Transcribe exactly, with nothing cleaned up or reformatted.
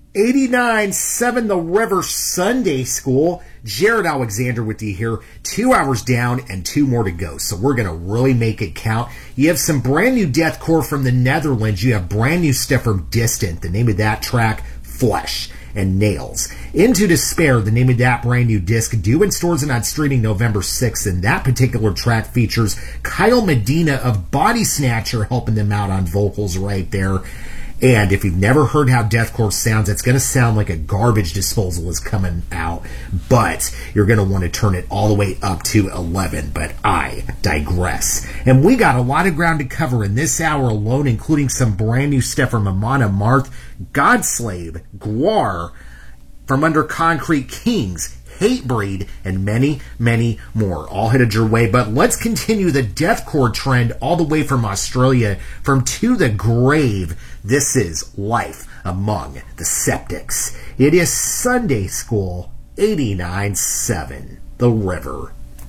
eighty-nine seven The River Sunday School. Jared Alexander with you here. Two hours down and two more to go. So we're going to really make it count. You have some brand new deathcore from the Netherlands. You have brand new stuff from Distant. The name of that track, Flesh and Nails. Into Despair, the name of that brand new disc, due in stores and on streaming November sixth. And that particular track features Kyle Medina of Body Snatcher helping them out on vocals right there. And if you've never heard how deathcore sounds, it's going to sound like a garbage disposal is coming out, but you're going to want to turn it all the way up to eleven, but I digress. And we got a lot of ground to cover in this hour alone, including some brand new stuff from Amon Amarth, Godslave, Gwar, From Under Concrete Kings, Hatebreed, and many, many more. All headed your way, but let's continue the deathcore trend all the way from Australia, from To the Grave. This is Life Among the Septics. It is Sunday School eighty-nine seven The River.